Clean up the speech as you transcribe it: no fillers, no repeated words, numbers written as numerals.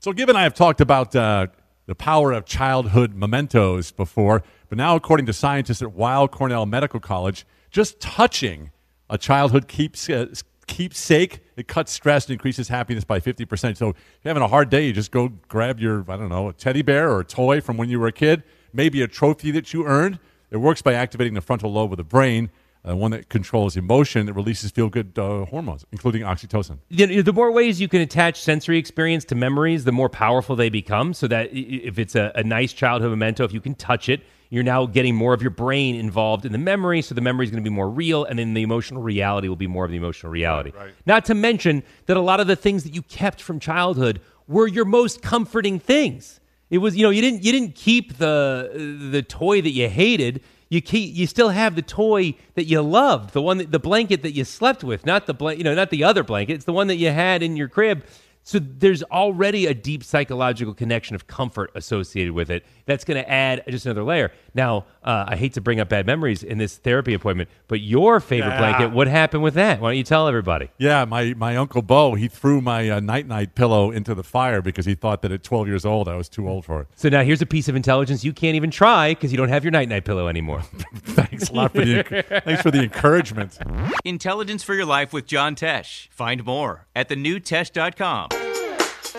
So Gibb and I have talked about the power of childhood mementos before, but now according to scientists at Weill Cornell Medical College, just touching a childhood keepsake, it cuts stress and increases happiness by 50%. So if you're having a hard day, you just go grab your, a teddy bear or a toy from when you were a kid, maybe a trophy that you earned. It works by activating the frontal lobe of the brain, one that controls emotion, that releases feel-good hormones, including oxytocin. The more ways you can attach sensory experience to memories, the more powerful they become. So that if it's a nice childhood memento, if you can touch it, you're now getting more of your brain involved in the memory, so the memory is going to be more real, and then the emotional reality will be more of the emotional reality. Right. Not to mention that a lot of the things that you kept from childhood were your most comforting things. It was, you didn't keep the toy that you hated. You still have the toy that you loved, the blanket that you slept with, not the other blanket. It's the one that you had in your crib. So there's already a deep psychological connection of comfort associated with it. That's going to add just another layer. Now, I hate to bring up bad memories in this therapy appointment, but your favorite blanket, what happened with that? Why don't you tell everybody? Yeah, my Uncle Bo, he threw my night-night pillow into the fire because he thought that at 12 years old I was too old for it. So now here's a piece of intelligence you can't even try because you don't have your night-night pillow anymore. Thanks a lot for the encouragement. Intelligence for your life with John Tesh. Find more at thenewtesh.com.